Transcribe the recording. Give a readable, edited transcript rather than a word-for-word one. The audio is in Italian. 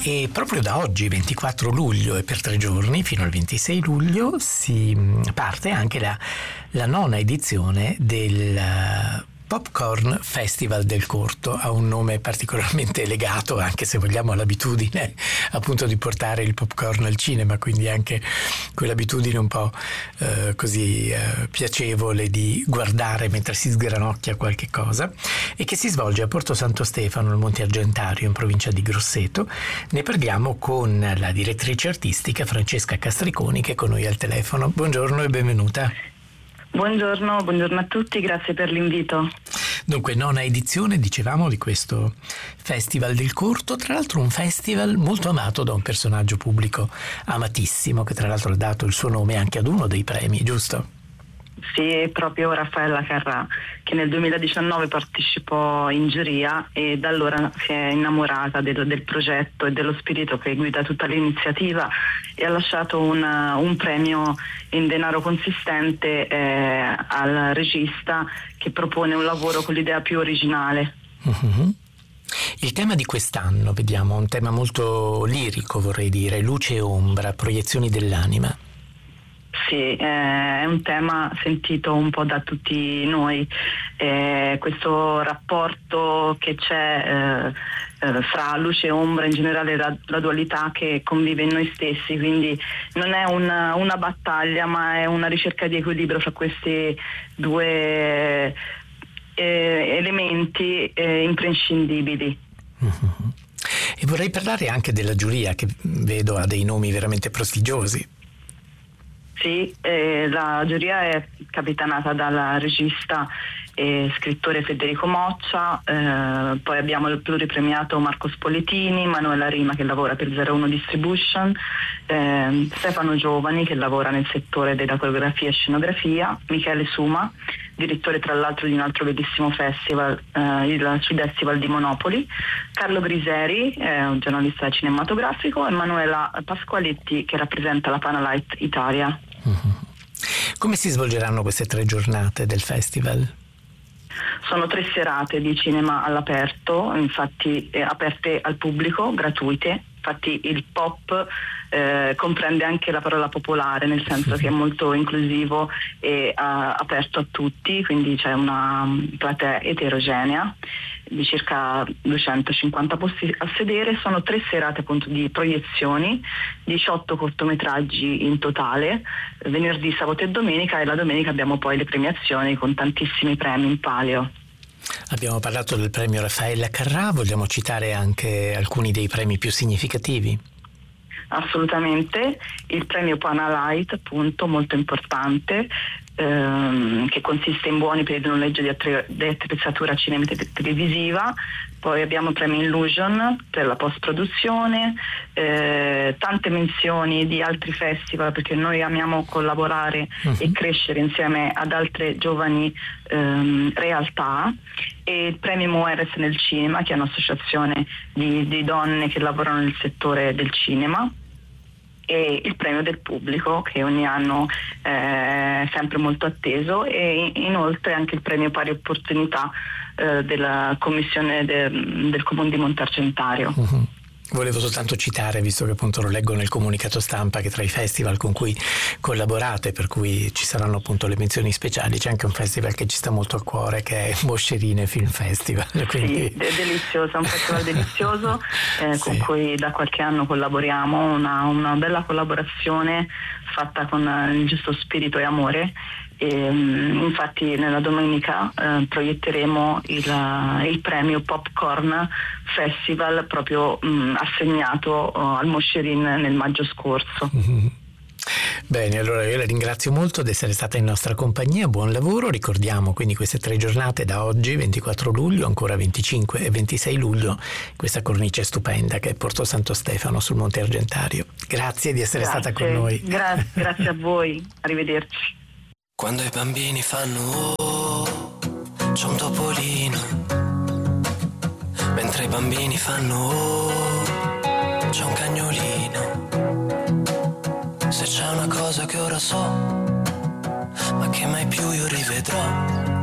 E proprio da oggi, 24 luglio, e per 3 giorni, fino al 26 luglio, si parte anche la nona edizione del Popcorn Festival del Corto. Ha un nome particolarmente legato, anche se vogliamo, all'abitudine appunto di portare il popcorn al cinema, quindi anche quell'abitudine un po' piacevole di guardare mentre si sgranocchia qualche cosa, e che si svolge a Porto Santo Stefano, al Monte Argentario, in provincia di Grosseto. Ne parliamo con la direttrice artistica Francesca Castriconi, che è con noi al telefono. Buongiorno e benvenuta. Buongiorno a tutti, grazie per l'invito. Dunque, nona edizione, dicevamo, di questo Festival del Corto, tra l'altro un festival molto amato da un personaggio pubblico amatissimo, che tra l'altro ha dato il suo nome anche ad uno dei premi, giusto? Sì, è proprio Raffaella Carrà, che nel 2019 partecipò in giuria e da allora si è innamorata del progetto e dello spirito che guida tutta l'iniziativa, e ha lasciato un premio in denaro consistente al regista che propone un lavoro con l'idea più originale. Mm-hmm. Il tema di quest'anno, vediamo, un tema molto lirico, vorrei dire, luce e ombra, proiezioni dell'anima. Sì, è un tema sentito un po' da tutti noi, questo rapporto che c'è fra luce e ombra, in generale la dualità che convive in noi stessi, quindi non è una battaglia, ma è una ricerca di equilibrio fra questi due elementi imprescindibili. Mm-hmm. E vorrei parlare anche della giuria, che vedo ha dei nomi veramente prestigiosi. Sì, la giuria è capitanata dal regista e scrittore Federico Moccia, poi abbiamo il pluripremiato Marco Spoletini, Manuela Rima che lavora per 01 Distribution, Stefano Giovani che lavora nel settore della coreografia e scenografia, Michele Suma, direttore tra l'altro di un altro bellissimo festival, il Festival di Monopoli, Carlo Griseri, un giornalista cinematografico, e Manuela Pasqualetti che rappresenta la Panalight Italia. Mm-hmm. Come si svolgeranno queste 3 giornate del festival? Sono 3 serate di cinema all'aperto, infatti aperte al pubblico, gratuite. Infatti il pop comprende anche la parola popolare, nel senso che è molto inclusivo e aperto a tutti, quindi c'è una platea eterogenea di circa 250 posti a sedere. Sono 3 serate appunto di proiezioni, 18 cortometraggi in totale, venerdì, sabato e domenica, e la domenica abbiamo poi le premiazioni con tantissimi premi in palio. Abbiamo parlato del premio Raffaella Carrà, vogliamo citare anche alcuni dei premi più significativi? Assolutamente, il premio Panalight, appunto, molto importante, che consiste in buoni per il noleggio di attrezzatura televisiva. Poi abbiamo il premio Illusion per la post-produzione, tante menzioni di altri festival, perché noi amiamo collaborare e crescere insieme ad altre giovani realtà, e il premio Moeres nel cinema, che è un'associazione di donne che lavorano nel settore del cinema, e il premio del pubblico, che ogni anno è sempre molto atteso, e inoltre anche il premio pari opportunità della commissione del Comune di Monte Argentario. Uh-huh. Volevo soltanto citare, visto che appunto lo leggo nel comunicato stampa, che tra i festival con cui collaborate, per cui ci saranno appunto le menzioni speciali, c'è anche un festival che ci sta molto a cuore, che è Moscerine Film Festival. Quindi... Sì, è delizioso, è un festival delizioso sì, con cui da qualche anno collaboriamo, una bella collaborazione fatta con il giusto spirito e amore. E, infatti nella domenica proietteremo il premio Popcorn Festival proprio assegnato al Moscerin nel maggio scorso. Mm-hmm. Bene, allora io la ringrazio molto di essere stata in nostra compagnia, buon lavoro. Ricordiamo quindi queste 3 giornate da oggi, 24 luglio, ancora 25 e 26 luglio, questa cornice stupenda che è Porto Santo Stefano sul Monte Argentario. Grazie di essere stata con noi. Grazie a voi, arrivederci. Quando i bambini fanno oh, c'è un topolino, mentre i bambini fanno oh, c'è un cagnolino. Se c'è una cosa che ora so, ma che mai più io rivedrò,